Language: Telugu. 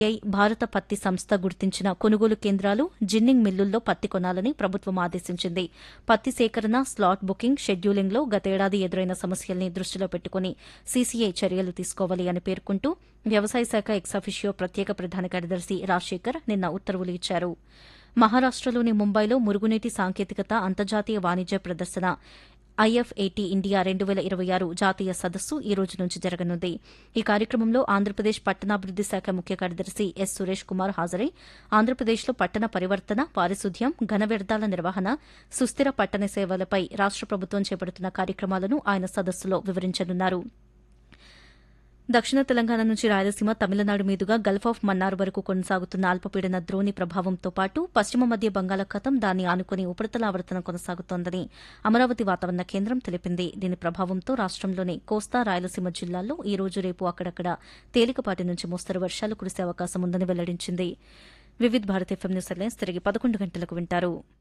భారత పత్తి సంస్థ గుర్తించిన కొనుగోలు కేంద్రాలు, జిన్నింగ్ మిల్లుల్లో పత్తి కొనాలని ప్రభుత్వం ఆదేశించింది. పత్తి సేకరణ, స్లాట్ బుకింగ్, షెడ్యూలింగ్లో గతేడాది ఎదురైన సమస్యల్ని దృష్టిలో పెట్టుకుని సీసీఐ చర్యలు తీసుకోవాలి అని పేర్కొంటూ వ్యవసాయ శాఖ ఎక్సాఫిషియో ప్రత్యేక ప్రధాన కార్యదర్శి రాజశేఖర్ నిన్న ఉత్తర్వులు ఇచ్చారు. మహారాష్టలోని ముంబైలో మురుగునీటి సాంకేతికత అంతర్జాతీయ వాణిజ్య ప్రదర్శన ఐఎఫ్ఏటీ ఇండియా 2026 జాతీయ సదస్సు ఈ రోజు నుంచి జరగనుంది. ఈ కార్యక్రమంలో ఆంధ్రప్రదేశ్ పట్టణాభివృద్ది శాఖ ముఖ్య కార్యదర్శి ఎస్ సురేష్ కుమార్ హాజరై ఆంధ్రప్రదేశ్లో పట్టణ పరివర్తన, పారిశుద్ధ్యం, ఘన వ్యర్థాల నిర్వహణ, సుస్థిర పట్టణ సేవలపై రాష్ట ప్రభుత్వం చేపడుతున్న కార్యక్రమాలను ఆయన సదస్సులో వివరించనున్నారు. దక్షిణ తెలంగాణ నుంచి రాయలసీమ, తమిళనాడు మీదుగా గల్ఫ్ ఆఫ్ మన్నార్ వరకు కొనసాగుతున్న అల్పపీడన ద్రోణి ప్రభావంతో పాటు పశ్చిమ మధ్య బంగాళాఖాతం, దాన్ని ఆనుకుని ఉపరితల ఆవర్తనం కొనసాగుతోందని అమరావతి వాతావరణ కేంద్రం తెలిపింది. దీని ప్రభావంతో రాష్టంలోని కోస్తా, రాయలసీమ జిల్లాల్లో ఈ రోజు రేపు అక్కడక్కడ తేలికపాటి నుంచి మోస్తరు వర్షాలు కురిసే అవకాశం ఉందని వెల్లడించింది. Vividh Bharat FM news headlines తిరిగి 11 గంటలకు వింటారు.